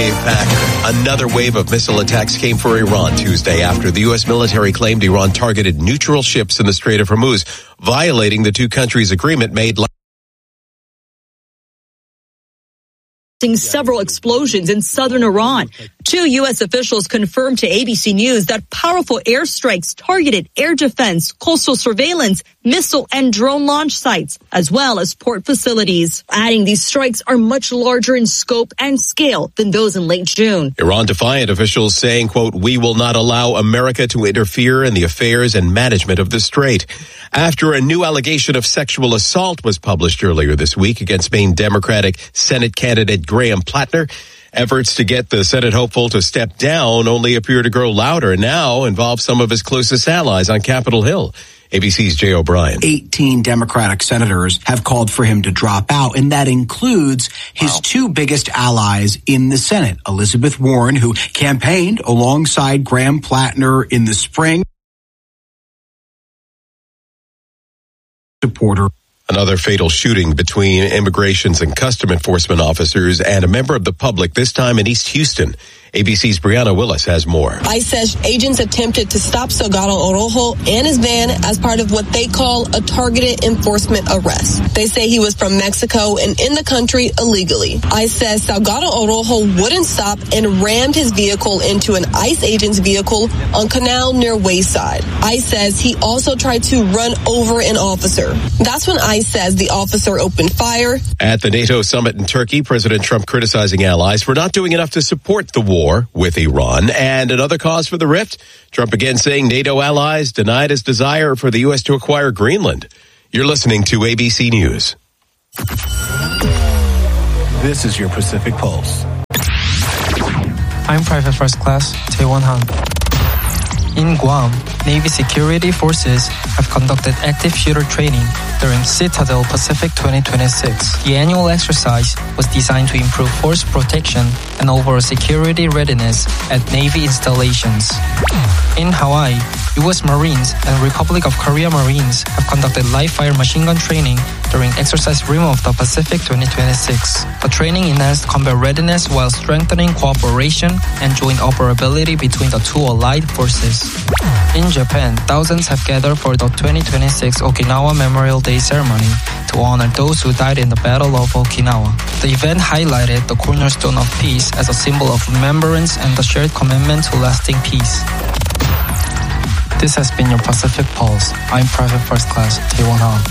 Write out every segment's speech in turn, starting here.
Another wave of missile attacks came for Iran Tuesday after the U.S. military claimed Iran targeted neutral ships in the Strait of Hormuz, violating the two countries' agreement made several explosions in southern Iran. Two U.S. officials confirmed to ABC News that powerful airstrikes targeted air defense, coastal surveillance, missile and drone launch sites, as well as port facilities. Adding these strikes are much larger in scope and scale than those in late June. Iran-defiant officials saying, quote, "We will not allow America to interfere in the affairs and management of the strait." After a new allegation of sexual assault was published earlier this week against Maine Democratic Senate candidate Graham Plattner, efforts to get the Senate hopeful to step down only appear to grow louder and now involve some of his closest allies on Capitol Hill. ABC's Jay O'Brien. 18 Democratic senators have called for him to drop out, and that includes his two biggest allies in the Senate, Elizabeth Warren, who campaigned alongside Graham Plattner in the spring. Supporter. Another fatal shooting between immigrations and custom enforcement officers and a member of the public, this time in East Houston. ABC's Brianna Willis has more. ICE says agents attempted to stop Salgado Orojo and his van as part of what they call a targeted enforcement arrest. They say he was from Mexico and in the country illegally. ICE says Salgado Orojo wouldn't stop and rammed his vehicle into an ICE agent's vehicle on Canal near Wayside. ICE says he also tried to run over an officer. That's when ICE says the officer opened fire. At the NATO summit in Turkey, President Trump criticizing allies for not doing enough to support the war with Iran. And another cause for the rift, Trump again saying NATO allies denied his desire for the U.S. to acquire Greenland. You're listening to ABC News. This is your Pacific Pulse. I'm Private First Class Tae-Won Han. In Guam, Navy security forces have conducted active shooter training during Citadel Pacific 2026. The annual exercise was designed to improve force protection and overall security readiness at Navy installations. In Hawaii, U.S. Marines and Republic of Korea Marines have conducted live-fire machine gun training during Exercise Rim of the Pacific 2026. The training enhanced combat readiness while strengthening cooperation and joint operability between the two allied forces. In Japan, thousands have gathered for the 2026 Okinawa Memorial Day ceremony to honor those who died in the Battle of Okinawa. The event highlighted the cornerstone of peace as a symbol of remembrance and the shared commitment to lasting peace. This has been your Pacific Pulse. I'm Private First Class Tae-Won Han.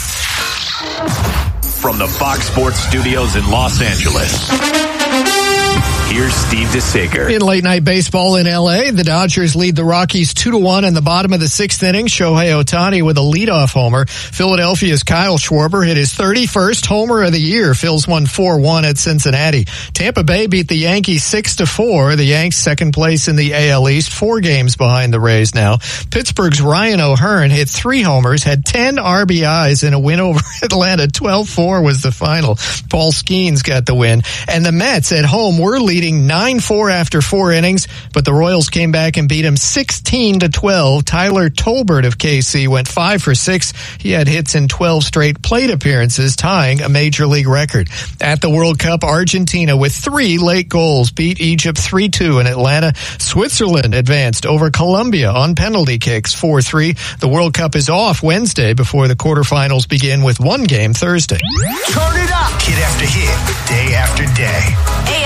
From the Fox Sports Studios in Los Angeles, here's Steve DeSager. In late-night baseball in L.A., the Dodgers lead the Rockies 2-1 in the bottom of the sixth inning. Shohei Ohtani with a leadoff homer. Philadelphia's Kyle Schwarber hit his 31st homer of the year. Phils won 4-1 at Cincinnati. Tampa Bay beat the Yankees 6-4. The Yanks second place in the AL East, 4 games behind the Rays now. Pittsburgh's Ryan O'Hearn hit 3 homers, had 10 RBIs in a win over Atlanta. 12-4 was the final. Paul Skeens got the win. And the Mets at home were leading 9-4 after 4 innings, but the Royals came back and beat him 16-12. Tyler Tolbert of KC went 5 for 6. He had hits in 12 straight plate appearances, tying a major league record. At the World Cup, Argentina with 3 late goals beat Egypt 3-2 in Atlanta. Switzerland advanced over Colombia on penalty kicks 4-3. The World Cup is off Wednesday before the quarterfinals begin with 1 game Thursday. Turn it up. Hit after hit, day after day.